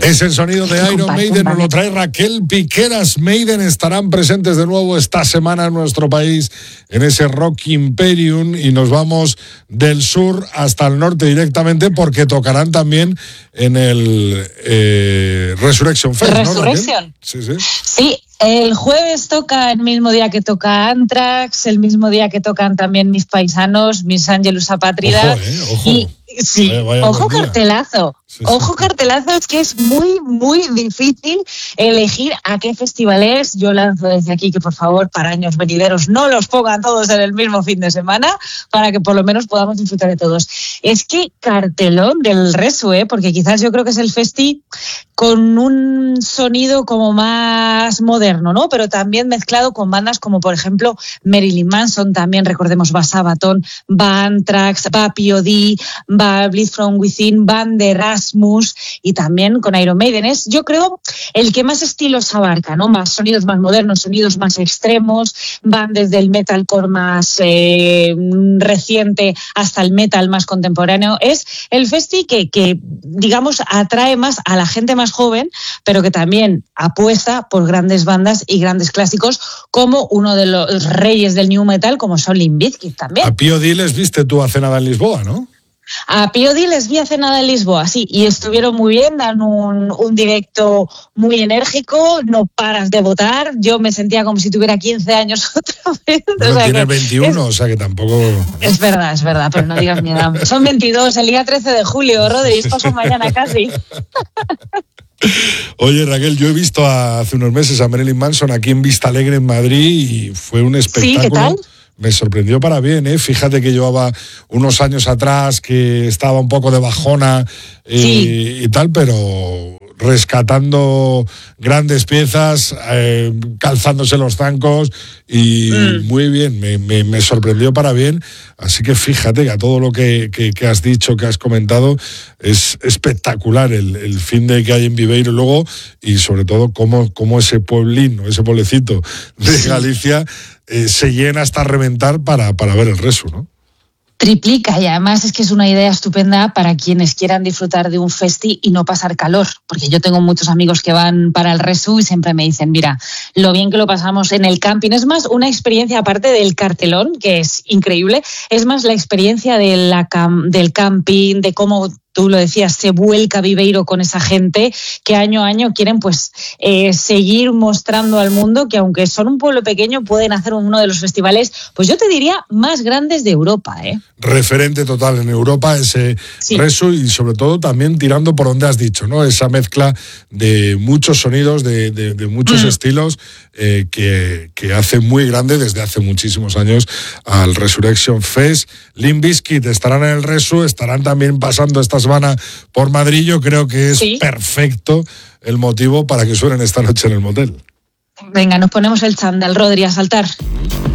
Es el sonido de Iron Maiden, nos lo trae Raquel Piqueras. Maiden estarán presentes de nuevo esta semana en nuestro país, en ese Rock Imperium, y nos vamos del sur hasta el norte directamente porque tocarán también en el Resurrection Fest, Resurrection. ¿no, Sí, el jueves toca el mismo día que toca Anthrax, el mismo día que tocan también mis paisanos, mis Angelus Apátridas. Ojo. Y sí, vaya ojo cartelazo. Sí. Ojo cartelazo, es que es muy, muy difícil elegir a qué festivales. Yo lanzo desde aquí que por favor para años venideros no los pongan todos en el mismo fin de semana para que por lo menos podamos disfrutar de todos. Es que cartelón del Resu, porque quizás yo creo que es el festi con un sonido como más moderno, ¿no? Pero también mezclado con bandas como por ejemplo Marilyn Manson, también recordemos va Sabaton, va Anthrax, va P.O.D., va Bleed From Within, van The Erasmus y también con Iron Maiden. Es, yo creo, el que más estilos abarca, ¿no? Más sonidos más modernos, sonidos más extremos, van desde el metalcore más reciente hasta el metal más contemporáneo. Es el festi que digamos atrae más a la gente más joven, pero que también apuesta por grandes bandas y grandes clásicos, como uno de los reyes del new metal, como son Limp Bizkit también. A P.O.D. les viste tú hace nada en Lisboa, ¿no? A P.O.D. les vi hace nada en Lisboa, sí, y estuvieron muy bien, dan un directo muy enérgico, no paras de votar. Yo me sentía como si tuviera 15 años otra vez. Bueno, tienes 21, o sea que tampoco... Es verdad, pero no digas mi edad. Son 22, el día 13 de julio, Rodri, paso mañana casi. Oye, Raquel, yo he visto hace unos meses a Marilyn Manson aquí en Vista Alegre, en Madrid, y fue un espectáculo. ¿Sí? ¿Qué tal? Me sorprendió para bien, ¿eh? Fíjate que llevaba unos años atrás que estaba un poco de bajona y tal, pero rescatando grandes piezas, calzándose los zancos y muy bien, me sorprendió para bien. Así que fíjate que a todo lo que has dicho, que has comentado, es espectacular el fin de que hay en Viveiro luego, y sobre todo cómo ese pueblino, ese pueblecito de Galicia se llena hasta reventar para ver el Resu, ¿no? Triplica, y además es que es una idea estupenda para quienes quieran disfrutar de un festi y no pasar calor, porque yo tengo muchos amigos que van para el Resu y siempre me dicen, mira, lo bien que lo pasamos en el camping. Es más una experiencia, aparte del cartelón, que es increíble, es más la experiencia del camping, de cómo tú lo decías, se vuelca Viveiro con esa gente que año a año quieren pues seguir mostrando al mundo que aunque son un pueblo pequeño pueden hacer uno de los festivales, pues yo te diría, más grandes de Europa. Referente total en Europa ese Resu, y sobre todo también tirando por donde has dicho, ¿no? Esa mezcla de muchos sonidos, de muchos estilos que hace muy grande desde hace muchísimos años al Resurrection Fest. Limp Bizkit estarán en el Resu, estarán también pasando esta semana por Madrid. Yo creo que es perfecto el motivo para que suenen esta noche en el motel. Venga, nos ponemos el chándal, Rodri, a saltar.